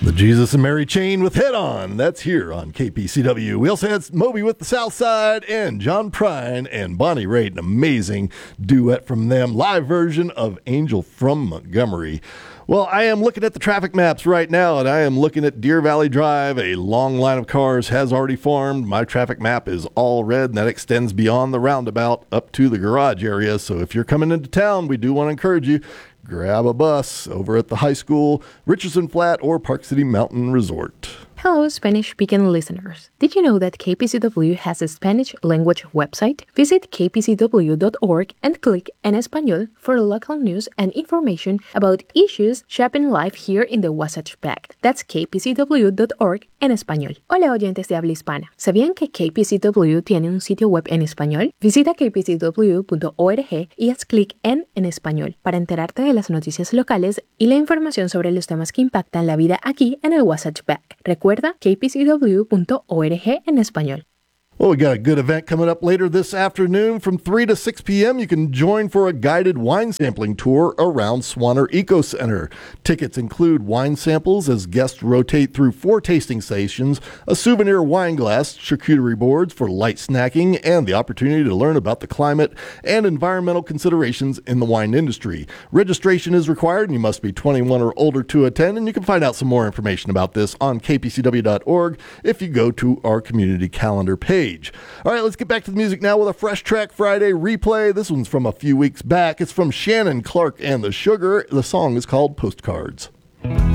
The Jesus and Mary chain with Head On. That's here on KPCW. We also had Moby with the South Side and John Prine and Bonnie Raitt. An amazing duet from them. Live version of Angel from Montgomery. Well, I am looking at the traffic maps right now, and I am looking at Deer Valley Drive. A long line of cars has already formed. My traffic map is all red, and that extends beyond the roundabout up to the garage area. So if you're coming into town, we do want to encourage you, grab a bus over at the high school, Richardson Flat, or Park City Mountain Resort. Hello, Spanish-speaking listeners. Did you know that KPCW has a Spanish language website? Visit kpcw.org and click En Español for local news and information about issues shaping life here in the Wasatch Back. That's kpcw.org en español. Hola, oyentes de habla hispana. ¿Sabían que KPCW tiene un sitio web en español? Visita kpcw.org y haz clic en Español para enterarte de las noticias locales y la información sobre los temas que impactan la vida aquí en el Wasatch Back. Recuerda kpcw.org en español. Well, we got a good event coming up later this afternoon from 3 to 6 p.m. You can join for a guided wine sampling tour around Swanner Eco Center. Tickets include wine samples as guests rotate through 4 tasting stations, a souvenir wine glass, charcuterie boards for light snacking, and the opportunity to learn about the climate and environmental considerations in the wine industry. Registration is required, and you must be 21 or older to attend, and you can find out some more information about this on kpcw.org if you go to our community calendar page. All right, let's get back to the music now with a Fresh Track Friday replay. This one's from a few weeks back. It's from Shannon Clark and the Sugar. The song is called Postcards.